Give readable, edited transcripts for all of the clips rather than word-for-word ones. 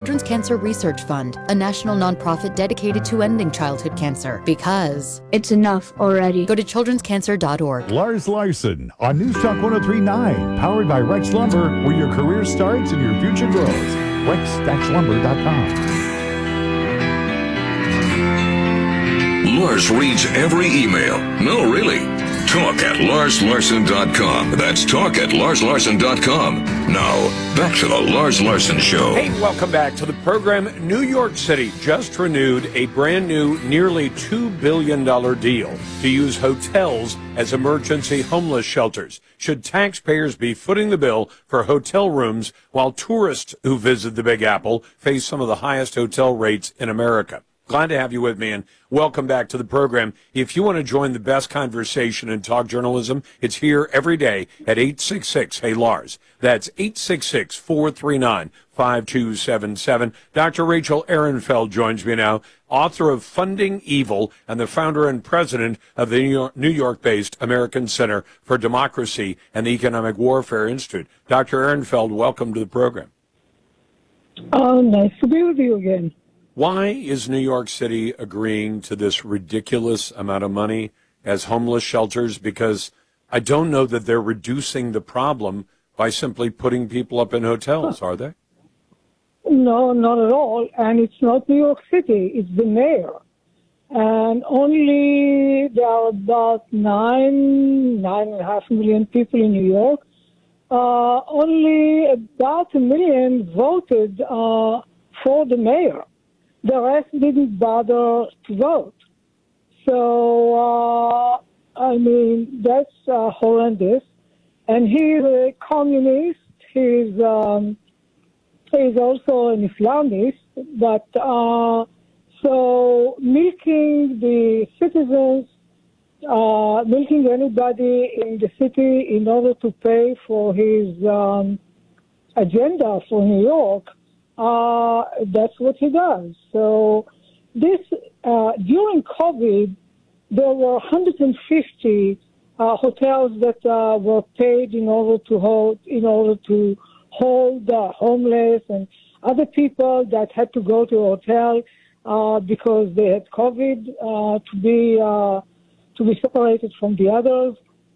Children's Cancer Research Fund, a national nonprofit dedicated to ending childhood cancer. Because it's enough already. Go to childrenscancer.org. Lars Larson on News Talk 103.9, powered by Rex Lumber, where your career starts and your future grows. Rex-lumber.com. Lars reads every email. No, really. Talk at LarsLarson.com. That's talk at LarsLarson.com. Now, back to the Lars Larson Show. Hey, welcome back to the program. New York City just renewed a brand new, nearly $2 billion deal to use hotels as emergency homeless shelters. Should taxpayers be footing the bill for hotel rooms while tourists who visit the Big Apple face some of the highest hotel rates in America? Glad to have you with me, and welcome back to the program. If you want to join the best conversation in talk journalism, it's here every day at 866-HEY-LARS. That's 866-439-5277. Dr. Rachel Ehrenfeld joins me now, author of Funding Evil and the founder and president of the New York-based American Center for Democracy and the Economic Warfare Institute. Dr. Ehrenfeld, welcome to the program. Nice to be with you again. Why is New York City agreeing to this ridiculous amount of money as homeless shelters? Because I don't know that they're reducing the problem by simply putting people up in hotels, are they? No, not at all. And it's not New York City, it's the mayor. And only there are about 9.5 million people in New York. Only about 1 million voted for the mayor. The rest didn't bother to vote. So, that's horrendous. And he's a communist. He's also an Islamist. But so milking the citizens, milking anybody in the city in order to pay for his agenda for New York, that's what he does. So this during COVID, there were 150 hotels that were paid in order to hold homeless and other people that had to go to a hotel because they had COVID to be separated from the others.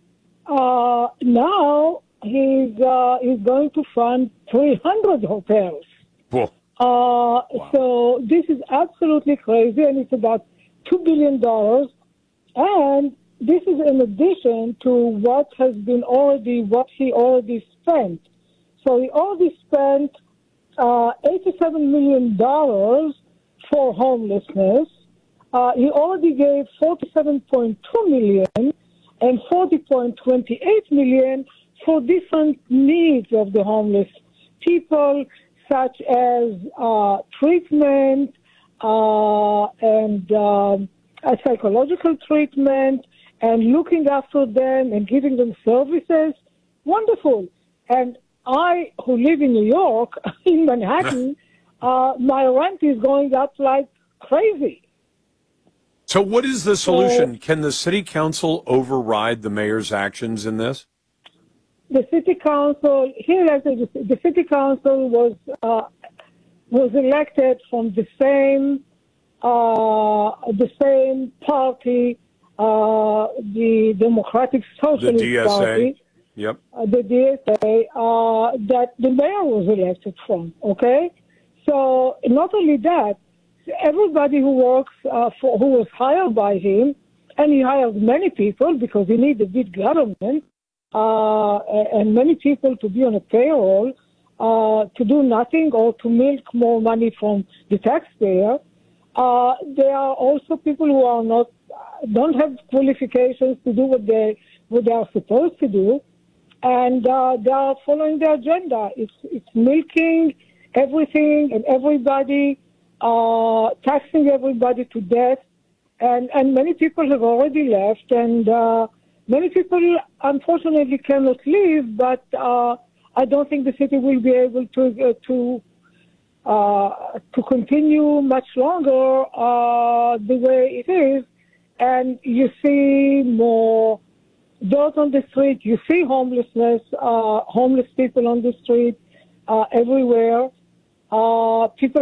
Now he's going to fund 300 hotels. Wow. So this is absolutely crazy, and it's about $2 billion. And this is in addition to what he already spent. So he already spent $87 million for homelessness. He already gave $47.2 million and $40.28 million for different needs of the homeless people, such as treatment and psychological treatment and looking after them and giving them services. Wonderful. And I, who live in New York, in Manhattan, my rent is going up like crazy. So what is the solution? Can the city council override the mayor's actions in this? The city council the city council was elected from the same party, the Democratic Socialist Party. Yep. The DSA that the mayor was elected from. Okay, so not only that, everybody who works who was hired by him, and he hired many people because he needed a big government. And many people to be on a payroll to do nothing or to milk more money from the taxpayer. There are also people who don't have qualifications to do what they are supposed to do, and they are following the agenda. It's milking everything and everybody, taxing everybody to death, and many people have already left, and many people, unfortunately, cannot leave, but I don't think the city will be able to continue much longer the way it is. And you see more dirt on the street. You see homelessness, homeless people on the street everywhere. People